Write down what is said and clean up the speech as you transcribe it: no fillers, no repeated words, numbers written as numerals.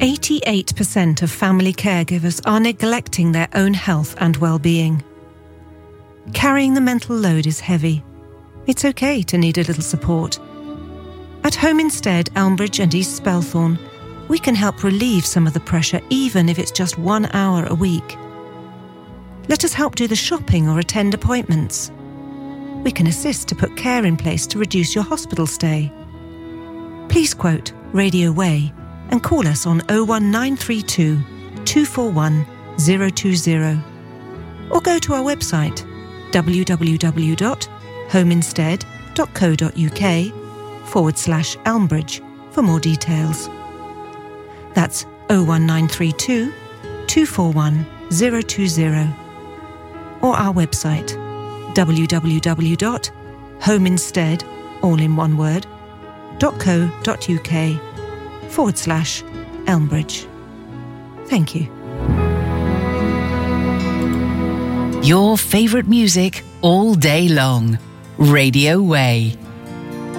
88% of family caregivers are neglecting their own health and well-being. Carrying the mental load is heavy. It's okay to need a little support. At Home Instead, Elmbridge and East Spelthorne, we can help relieve some of the pressure even if it's just 1 hour a week. Let us help do the shopping or attend appointments. We can assist to put care in place to reduce your hospital stay. Please quote Radio Way and call us on 01932 241 020 or go to our website www.homeinstead.co.uk/Elmbridge for more details. That's 01932 241 020 or our website www.homeinstead, all in one word, .co.uk/Elmbridge. Thank you. Your favourite music all day long. Radio Way.